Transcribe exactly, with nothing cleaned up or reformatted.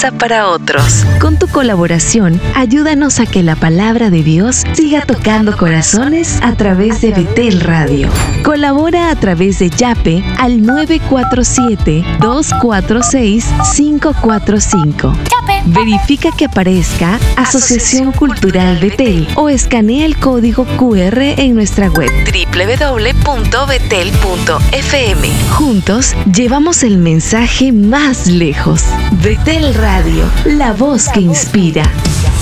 esperanza para otros. Con tu colaboración, ayúdanos a que la palabra de Dios siga tocando corazones a través de Betel Radio. Colabora a través de Yape al nueve cuatro siete, dos cuatro seis, cinco cuatro cinco. Verifica que aparezca Asociación Cultural Betel o escanea el código cu erre en nuestra web doble u doble u doble u punto betel punto efe eme. Juntos llevamos el mensaje más lejos. Betel Radio, la voz que inspira.